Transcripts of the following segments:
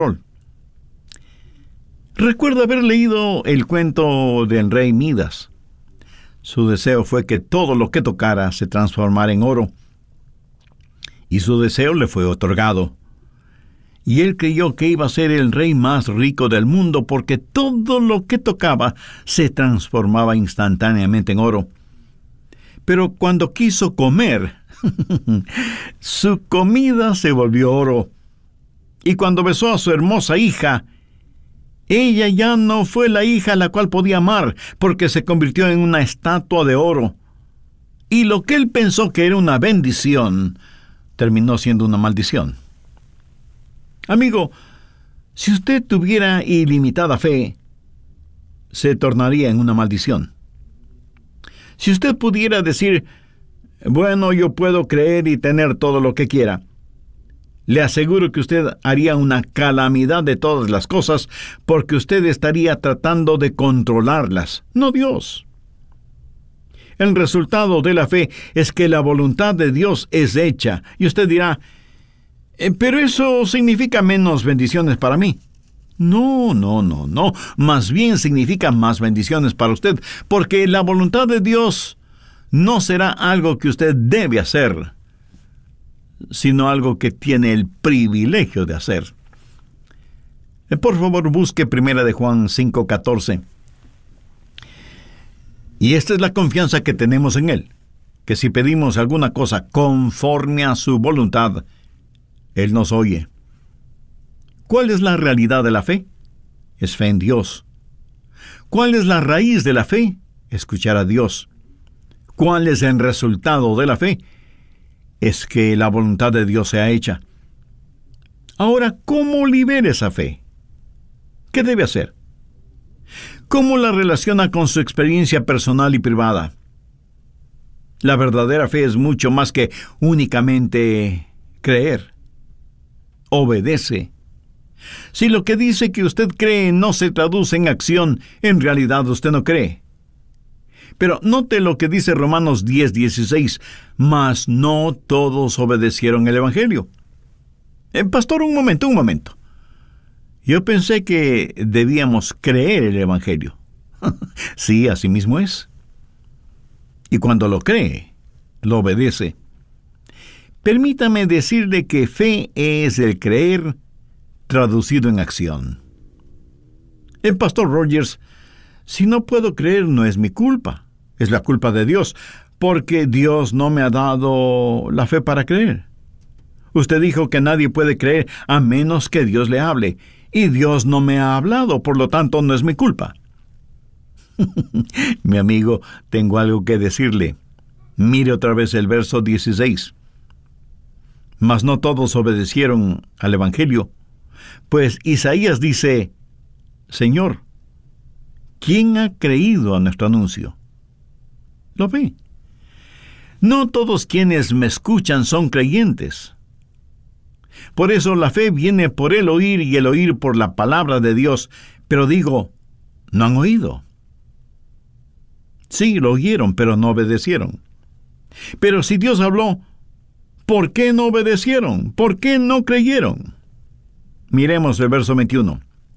Recuerdo haber leído el cuento del rey Midas. Su deseo fue que todo lo que tocara se transformara en oro. Y su deseo le fue otorgado. Y él creyó que iba a ser el rey más rico del mundo porque todo lo que tocaba se transformaba instantáneamente en oro. Pero cuando quiso comer, su comida se volvió oro. Y cuando besó a su hermosa hija, ella ya no fue la hija a la cual podía amar, porque se convirtió en una estatua de oro. Y lo que él pensó que era una bendición, terminó siendo una maldición. Amigo, si usted tuviera ilimitada fe, se tornaría en una maldición. Si usted pudiera decir, bueno, yo puedo creer y tener todo lo que quiera, le aseguro que usted haría una calamidad de todas las cosas porque usted estaría tratando de controlarlas, no Dios. El resultado de la fe es que la voluntad de Dios es hecha. Y usted dirá, pero eso significa menos bendiciones para mí. No. Más bien significa más bendiciones para usted, porque la voluntad de Dios no será algo que usted debe hacer, sino algo que tiene el privilegio de hacer. Por favor, busque 1 de Juan 5:14. Y esta es la confianza que tenemos en Él, que si pedimos alguna cosa conforme a su voluntad, Él nos oye. ¿Cuál es la realidad de la fe? Es fe en Dios. ¿Cuál es la raíz de la fe? Escuchar a Dios. ¿Cuál es el resultado de la fe? Es que la voluntad de Dios sea hecha. Ahora, ¿cómo libera esa fe? ¿Qué debe hacer? ¿Cómo la relaciona con su experiencia personal y privada? La verdadera fe es mucho más que únicamente creer. Obedece. Si lo que dice que usted cree no se traduce en acción, en realidad usted no cree. Pero note lo que dice Romanos 10:16, mas no todos obedecieron el Evangelio. Pastor, un momento. Yo pensé que debíamos creer el Evangelio. Sí, así mismo es. Y cuando lo cree, lo obedece. Permítame decirle que fe es el creer traducido en acción. Pastor Rogers, si no puedo creer, no es mi culpa. Es la culpa de Dios, porque Dios no me ha dado la fe para creer. Usted dijo que nadie puede creer a menos que Dios le hable, y Dios no me ha hablado, por lo tanto no es mi culpa. Mi amigo, tengo algo que decirle. Mire otra vez el verso 16. Mas no todos obedecieron al Evangelio, pues Isaías dice, Señor, ¿quién ha creído a nuestro anuncio? ¿Lo ve? No todos quienes me escuchan son creyentes. Por eso la fe viene por el oír y el oír por la palabra de Dios. Pero digo, no han oído. Sí, lo oyeron, pero no obedecieron. Pero si Dios habló, ¿por qué no obedecieron? ¿Por qué no creyeron? Miremos el verso 21.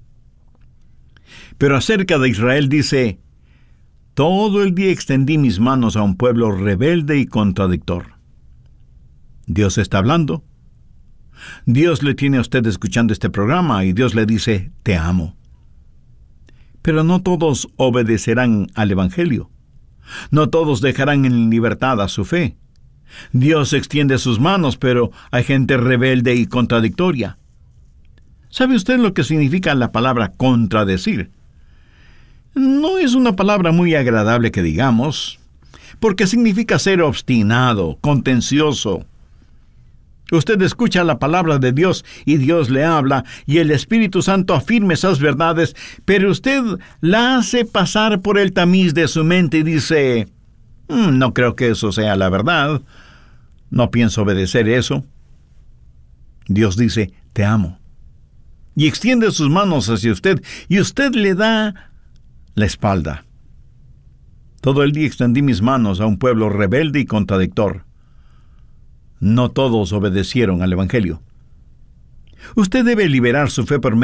Pero acerca de Israel dice, todo el día extendí mis manos a un pueblo rebelde y contradictor. Dios está hablando. Dios le tiene a usted escuchando este programa y Dios le dice, te amo. Pero no todos obedecerán al Evangelio. No todos dejarán en libertad a su fe. Dios extiende sus manos, pero hay gente rebelde y contradictoria. ¿Sabe usted lo que significa la palabra contradecir? No es una palabra muy agradable que digamos, porque significa ser obstinado, contencioso. Usted escucha la palabra de Dios y Dios le habla y el Espíritu Santo afirma esas verdades, pero usted la hace pasar por el tamiz de su mente y dice, no creo que eso sea la verdad, no pienso obedecer eso. Dios dice, te amo. Y extiende sus manos hacia usted y usted le da la espalda. Todo el día extendí mis manos a un pueblo rebelde y contradictor. No todos obedecieron al Evangelio. Usted debe liberar su fe por